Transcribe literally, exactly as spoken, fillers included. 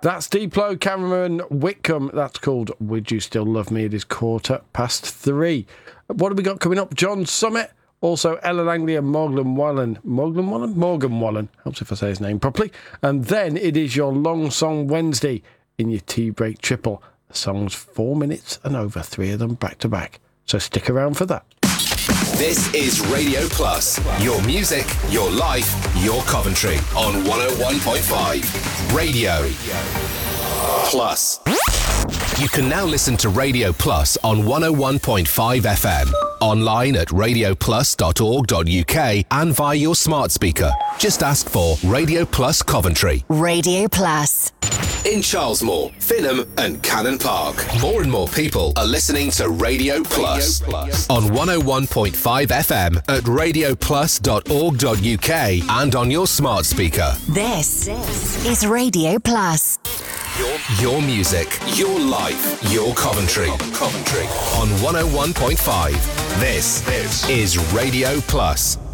That's Diplo, Cameron Whitcomb. That's called Would You Still Love Me? It is quarter past three. What have we got coming up? John Summit. Also, Ella Langley and Morgan Wallen. Morgan Wallen? Morgan Wallen. Helps if I say his name properly. And then it is your Long Song Wednesday in your tea break triple. The song's four minutes and over, three of them back to back. So stick around for that. This is Radio Plus. Your music, your life, your Coventry on one oh one point five. Radio Plus. You can now listen to Radio Plus on one oh one point five F M, online at radio plus dot org dot U K and via your smart speaker. Just ask for Radio Plus Coventry. Radio Plus. In Charlesmore, Finham and Cannon Park, more and more people are listening to Radio Plus, Radio Plus. On one oh one point five F M at radio plus dot org dot U K and on your smart speaker. This, this is Radio Plus. Your, your music, your life, your Coventry. Coventry. On one oh one point five. This, this is Radio Plus.